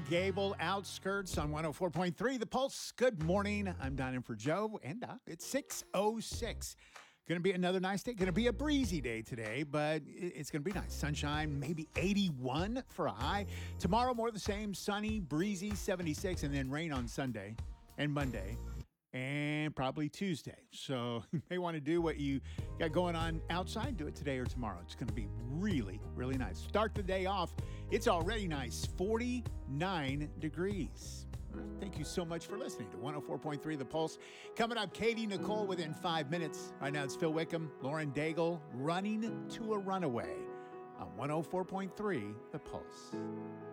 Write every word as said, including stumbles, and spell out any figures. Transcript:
Gable Outskirts on one oh four point three The Pulse. Good morning. I'm Don in for Joe, and uh, it's six oh six. Going to be another nice day. Going to be a breezy day today, but it's going to be nice. Sunshine, maybe eighty-one for a high. Tomorrow, more of the same, sunny, breezy, seventy-six, and then rain on Sunday and Monday and probably Tuesday. So you may want to do what you got going on outside. Do it today or tomorrow. It's going to be really, really nice. Start the day off. It's already nice. forty-nine degrees. Thank you so much for listening to one oh four point three The Pulse. Coming up, Katie Nicole within five minutes. Right now, it's Phil Wickham, Lauren Daigle, Running to a Runaway on one oh four point three The Pulse.